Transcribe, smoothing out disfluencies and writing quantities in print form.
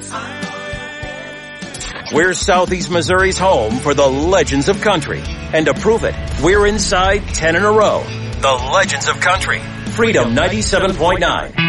We're Southeast Missouri's home for the Legends of Country. And to prove it, we're inside 10 in a row. The Legends of Country. Freedom 97.9.